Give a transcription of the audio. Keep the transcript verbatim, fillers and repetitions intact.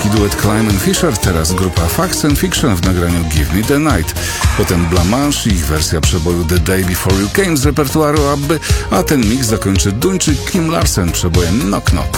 brytyjski duet Climb and Fisher, teraz grupa Facts and Fiction w nagraniu Give Me the Night. Potem Blanche i ich wersja przeboju The Day Before You Came z repertuaru Abby, a ten mix zakończy Duńczyk Kim Larsen przebojem Knock Knock.